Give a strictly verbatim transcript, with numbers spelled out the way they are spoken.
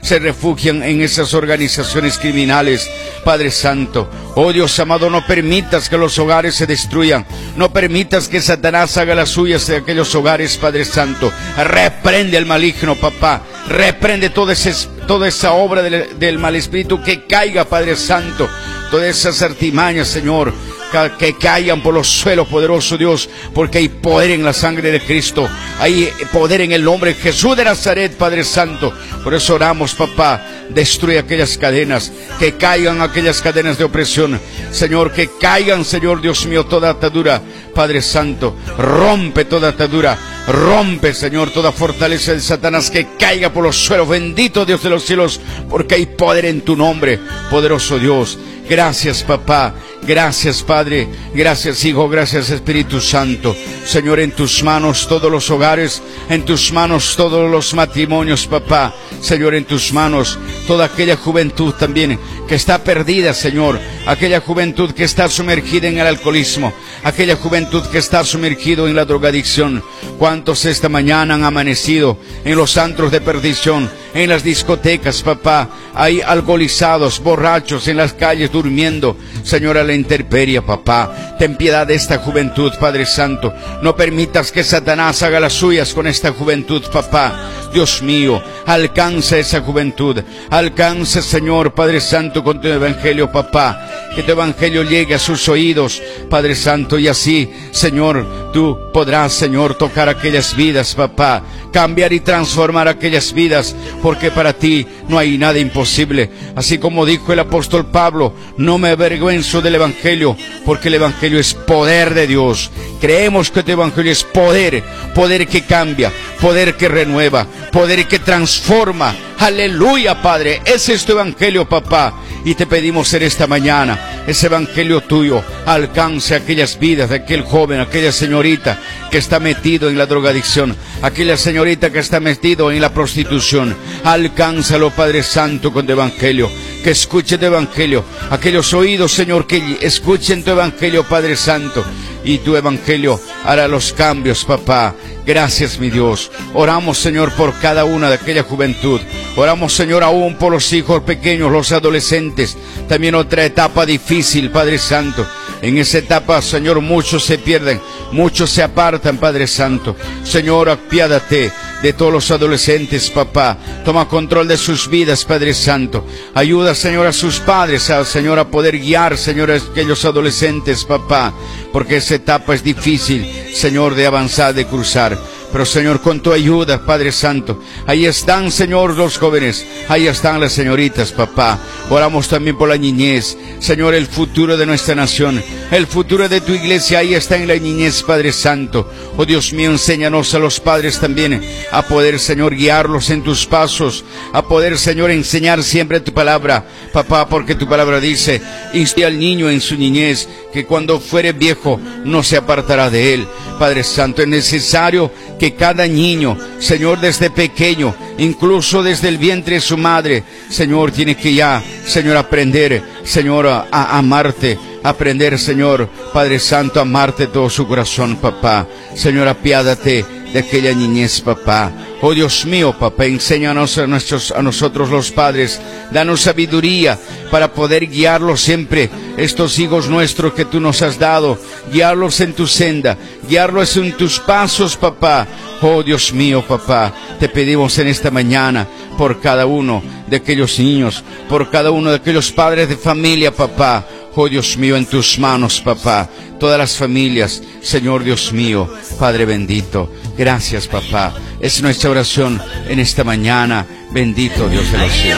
se refugian en esas organizaciones criminales, Padre Santo. Oh Dios amado, no permitas que los hogares se destruyan, no permitas que Satanás haga las suyas de aquellos hogares, Padre Santo. Reprende al maligno, papá, reprende todo ese, toda esa obra del, del mal espíritu, que caiga, Padre Santo, todas esas artimañas, Señor, que caigan por los suelos, poderoso Dios, porque hay poder en la sangre de Cristo, hay poder en el nombre de Jesús de Nazaret, Padre Santo. Por eso oramos, papá, destruye aquellas cadenas, que caigan aquellas cadenas de opresión, Señor, que caigan, Señor Dios mío, toda atadura, Padre Santo, rompe toda atadura, rompe, Señor, toda fortaleza de Satanás, que caiga por los suelos, bendito Dios de los cielos, porque hay poder en tu nombre, poderoso Dios. Gracias, papá. Gracias, Padre. Gracias, Hijo. Gracias, Espíritu Santo. Señor, en tus manos todos los hogares, en tus manos todos los matrimonios, papá. Señor, en tus manos toda aquella juventud también que está perdida, Señor. Aquella juventud que está sumergida en el alcoholismo, aquella juventud que está sumergida en la drogadicción. ¿Cuántos esta mañana han amanecido en los antros de perdición, en las discotecas, papá? Hay alcoholizados, borrachos en las calles durmiendo, Señor, a la intemperie, papá. Ten piedad de esta juventud, Padre Santo. No permitas que Satanás haga las suyas con esta juventud, papá. Dios mío, alcanza esa juventud, alcanza, Señor, Padre Santo, con tu evangelio, papá. Que tu evangelio llegue a sus oídos, Padre Santo, y así, Señor, tú podrás, Señor, tocar aquellas vidas, papá, cambiar y transformar aquellas vidas, porque para ti no hay nada imposible. Así como dijo el apóstol Pablo, no me avergüenzo del evangelio, porque el evangelio es poder de Dios. Creemos que tu evangelio es poder, poder que cambia, poder que renueva, poder que transforma. Aleluya, Padre, ese es tu evangelio, papá. Y te pedimos en esta mañana, ese evangelio tuyo alcance aquellas vidas de aquel joven, aquella señorita que está metido en la drogadicción, aquella señorita que está metido en la prostitución. Alcánzalo, Padre Santo, con tu evangelio. Que escuche tu evangelio, aquellos oídos, Señor, que escuchen tu evangelio, Padre Santo, y tu evangelio hará los cambios, papá. Gracias, mi Dios. Oramos, Señor, por cada una de aquella juventud. Oramos, Señor, aún por los hijos pequeños, los adolescentes. También otra etapa difícil, Padre Santo. En esa etapa, Señor, muchos se pierden, muchos se apartan, Padre Santo. Señor, apiádate de todos los adolescentes, papá. Toma control de sus vidas, Padre Santo. Ayuda, Señor, a sus padres, a, Señor, a poder guiar, Señor, a aquellos adolescentes, papá. Porque esa etapa es difícil, Señor, de avanzar, de cruzar. Pero, Señor, con tu ayuda, Padre Santo, ahí están, Señor, los jóvenes, ahí están las señoritas, papá. Oramos también por la niñez, Señor, el futuro de nuestra nación, el futuro de tu iglesia, ahí está en la niñez, Padre Santo. Oh Dios mío, enséñanos a los padres también a poder, Señor, guiarlos en tus pasos, a poder, Señor, enseñar siempre tu palabra, papá, porque tu palabra dice, instruye al niño en su niñez, que cuando fuere viejo no se apartará de él. Padre Santo, es necesario que cada niño, Señor, desde pequeño, incluso desde el vientre de su madre, Señor, tiene que ya, Señor, aprender, Señor, a, a amarte, aprender, Señor, Padre Santo, a amarte todo su corazón, papá. Señor, apiádate de aquella niñez, papá. Oh Dios mío, papá, enséñanos a, nuestros, a nosotros los padres, danos sabiduría para poder guiarlos siempre, estos hijos nuestros que tú nos has dado, guiarlos en tu senda, guiarlos en tus pasos, papá. Oh Dios mío, papá, te pedimos en esta mañana por cada uno de aquellos niños, por cada uno de aquellos padres de familia, papá. Oh Dios mío, en tus manos, papá, todas las familias, Señor Dios mío, Padre bendito. Gracias, papá. Es nuestra oración en esta mañana. Bendito Dios de los cielos.